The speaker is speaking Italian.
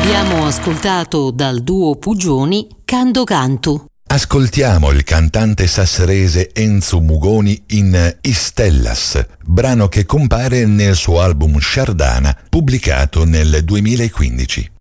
Abbiamo ascoltato dal duo Pugioni Cando Cantu. Ascoltiamo il cantante sasserese Enzo Mugoni in Istellas, brano che compare nel suo album Sciardana, pubblicato nel 2015.